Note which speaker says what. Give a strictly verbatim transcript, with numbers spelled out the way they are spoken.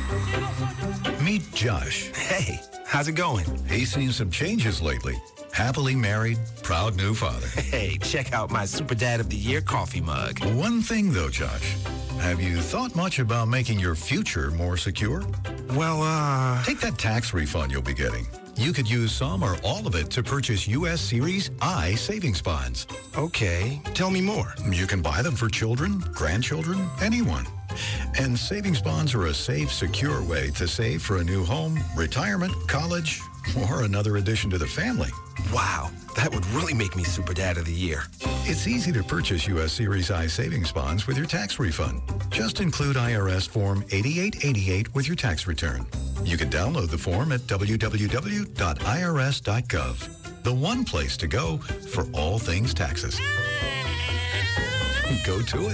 Speaker 1: Meet Josh.
Speaker 2: Hey, how's it going?
Speaker 1: He's seen some changes lately. Happily married, proud new father.
Speaker 2: Hey, check out my Super Dad of the Year coffee mug.
Speaker 1: One thing, though, Josh. Have you thought much about making your future more secure?
Speaker 2: Well, uh...
Speaker 1: Take that tax refund you'll be getting. You could use some or all of it to purchase U S Series I savings bonds.
Speaker 2: Okay, tell me more.
Speaker 1: You can buy them for children, grandchildren, anyone. And savings bonds are a safe, secure way to save for a new home, retirement, college, or another addition to the family.
Speaker 2: Wow, that would really make me Super Dad of the Year.
Speaker 1: It's easy to purchase U S Series I savings bonds with your tax refund. Just include I R S Form eighty-eight eighty-eight with your tax return. You can download the form at w w w dot i r s dot gov. The one place to go for all things taxes. Go to it.